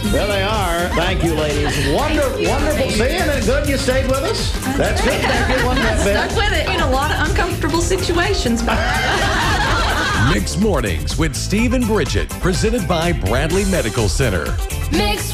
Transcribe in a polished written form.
There they are. Thank you, ladies. Wonderful seeing it. Good you stayed with us. That's good. Thank you. One that bit. Stuck with it in a lot of uncomfortable situations. Mixed Mornings with Steve and Bridget, presented by Bradley Medical Center. Mixed